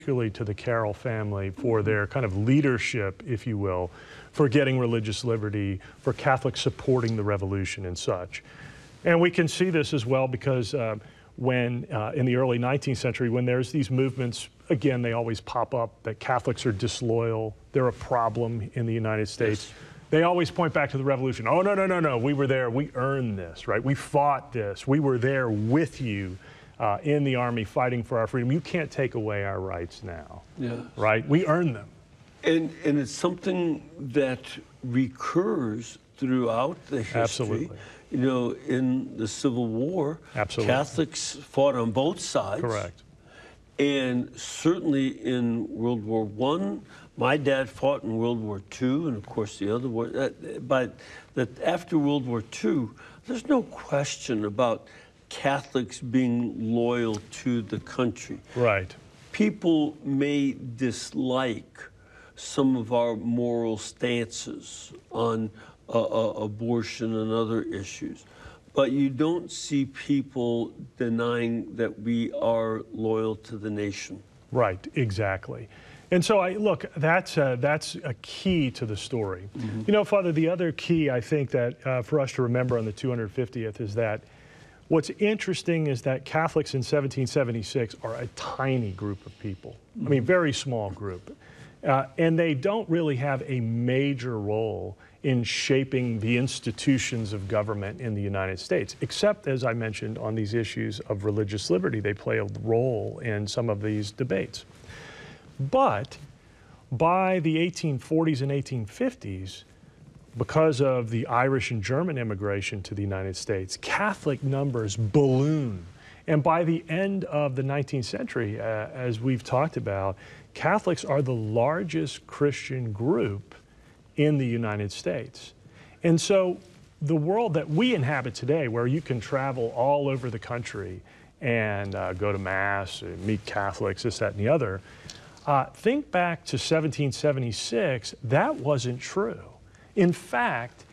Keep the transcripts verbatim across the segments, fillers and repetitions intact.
particularly to the Carroll family for their kind of leadership, if you will, for getting religious liberty, for Catholics supporting the revolution and such. And we can see this as well because uh, when, uh, in the early nineteenth century, when there's these movements, again, they always pop up, that Catholics are disloyal, they're a problem in the United States. Yes. They always point back to the revolution. Oh, no, no, no, no, we were there, we earned this, right? We fought this, we were there with you. Uh, in the Army fighting for our freedom. You can't take away our rights now, yes. right? We earn them. And, and it's something that recurs throughout the history. Absolutely. You know, in the Civil War, Absolutely. Catholics fought on both sides. Correct. And certainly in World War One, my dad fought in World War Two, and of course the other war. That, but that after World War Two, there's no question about Catholics being loyal to the country. Right. People may dislike some of our moral stances on uh, uh, abortion and other issues, but you don't see people denying that we are loyal to the nation. Right, exactly. And so, I look, that's, uh, that's a key to the story. Mm-hmm. You know, Father, the other key I think that uh, for us to remember on the two hundred fiftieth is that what's interesting is that Catholics in seventeen seventy-six are a tiny group of people. I mean, very small group. Uh, and they don't really have a major role in shaping the institutions of government in the United States, except, as I mentioned, on these issues of religious liberty. They play a role in some of these debates. But by the eighteen forties and eighteen fifties, because of the Irish and German immigration to the United States, Catholic numbers balloon. And by the end of the nineteenth century, uh, as we've talked about, Catholics are the largest Christian group in the United States. And so the world that we inhabit today, where you can travel all over the country and uh, go to Mass, and meet Catholics, this, that, and the other, uh, think back to seventeen seventy-six, that wasn't true. In fact,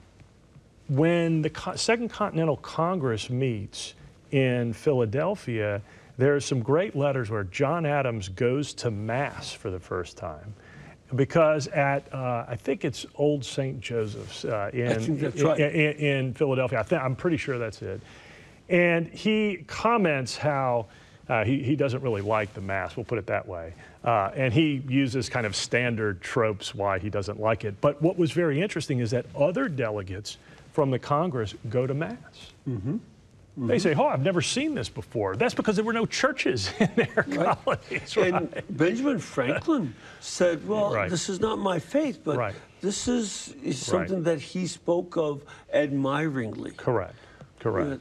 when the Second Continental Congress meets in Philadelphia, there are some great letters where John Adams goes to Mass for the first time. Because at, uh, I think it's Old Saint Joseph's uh, in, I think that's right. in, in Philadelphia. I think, I'm pretty sure that's it. And he comments how Uh, he, he doesn't really like the Mass, we'll put it that way. Uh, and he uses kind of standard tropes why he doesn't like it. But what was very interesting is that other delegates from the Congress go to Mass. Mm-hmm. Mm-hmm. They say, oh, I've never seen this before. That's because there were no churches in their right. colonies. And right? Benjamin Franklin said, well, right. this is not my faith, but right. this is, is something right. that he spoke of admiringly. Correct, correct.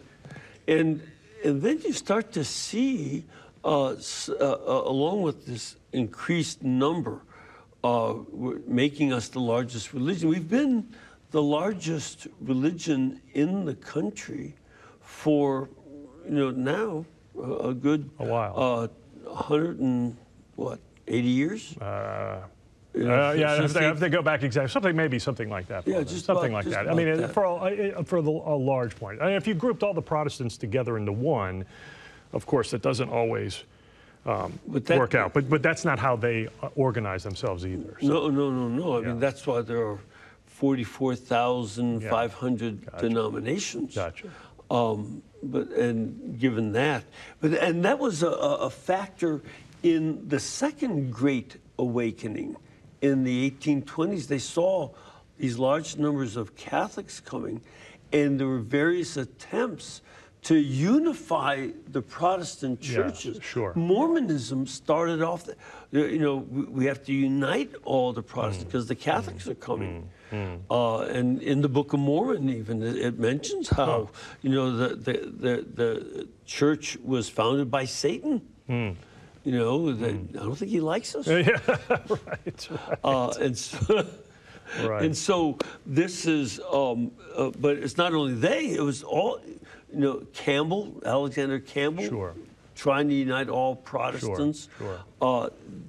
And And then you start to see, uh, uh, along with this increased number, uh, making us the largest religion. We've been the largest religion in the country for, you know, now a good a while, uh, one hundred and what, eighty years. Uh, You know, uh, yeah, if they, if they go back exactly, something maybe something like that. Yeah, just something about, like just that. I mean, that. for a, for the, a large point. I mean, if you grouped all the Protestants together into one, of course, that doesn't always um, that, work out. But but that's not how they organize themselves either. So. No, no, no, no. I yeah. mean, that's why there are forty-four thousand five hundred yeah. gotcha. denominations. Gotcha. Um, but and given that, but and that was a, a factor in the Second Great Awakening. In the eighteen twenties, they saw these large numbers of Catholics coming, and there were various attempts to unify the Protestant churches. Yeah, sure. Mormonism started off, the, you know, we have to unite all the Protestants because mm. the Catholics mm. are coming. Mm. Mm. Uh, and in the Book of Mormon, even, it, it mentions how, oh. you know, the, the, the, the church was founded by Satan. Mm. You know, that mm. I don't think he likes us. Yeah, right, right. Uh, and, so, right. and so this is, um, uh, but it's not only they, it was all, you know, Campbell, Alexander Campbell, sure. trying to unite all Protestants. Sure, sure. Uh,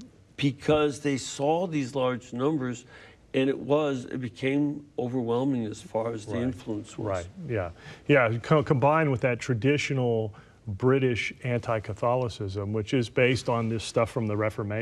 because they saw these large numbers, and it was, it became overwhelming as far as the right. influence was. Right, yeah. Yeah, co combined with that traditional British anti-Catholicism, which is based on this stuff from the Reformation.